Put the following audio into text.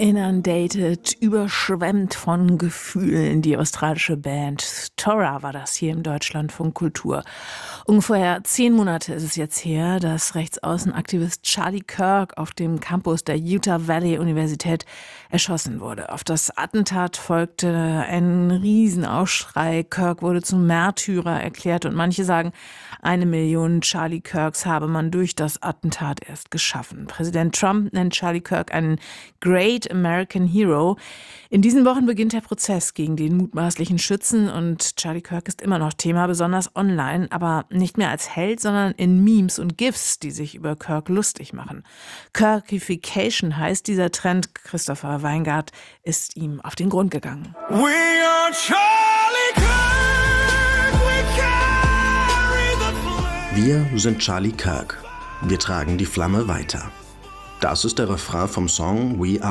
Inundated, überschwemmt von Gefühlen. Die australische Band Stora war das hier im Deutschlandfunk Kultur. Ungefähr 10 Monate ist es jetzt her, dass Rechtsaußenaktivist Charlie Kirk auf dem Campus der Utah Valley Universität erschossen wurde. Auf das Attentat folgte ein Riesenaufschrei. Kirk wurde zum Märtyrer erklärt und manche sagen, 1 Million Charlie Kirks habe man durch das Attentat erst geschaffen. Präsident Trump nennt Charlie Kirk einen Great American Hero. In diesen Wochen beginnt der Prozess gegen den mutmaßlichen Schützen und Charlie Kirk ist immer noch Thema, besonders online, aber nicht mehr als Held, sondern in Memes und GIFs, die sich über Kirk lustig machen. Kirkification heißt dieser Trend. Christopher Weingart ist ihm auf den Grund gegangen. We are Charlie Kirk, we carry the flame. Wir sind Charlie Kirk. Wir tragen die Flamme weiter. Das ist der Refrain vom Song We Are